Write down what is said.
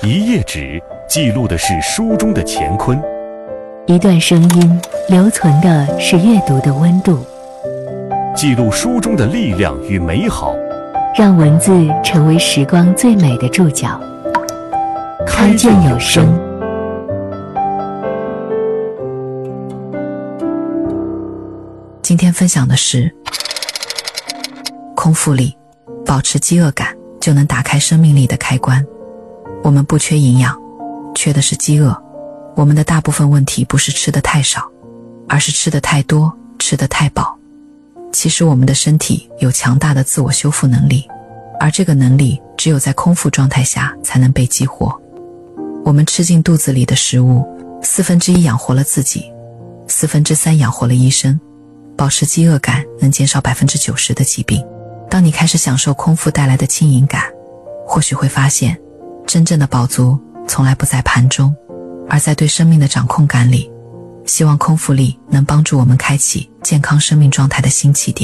一页纸记录的是书中的乾坤， 一段声音留存的是阅读的温度， 记录书中的力量与美好， 让文字成为时光最美的注脚。开卷有声。 今天分享的是空腹力，保持饥饿感就能打开生命力的开关。我们不缺营养，缺的是饥饿。我们的大部分问题不是吃得太少，而是吃得太多，吃得太饱。其实我们的身体有强大的自我修复能力，而这个能力只有在空腹状态下才能被激活。我们吃进肚子里的食物，1/4养活了自己，3/4养活了医生。保持饥饿感能减少90%的疾病。当你开始享受空腹带来的轻盈感，或许会发现真正的饱足从来不在盘中，而在对生命的掌控感里。希望空腹力能帮助我们开启健康生命状态的新起点。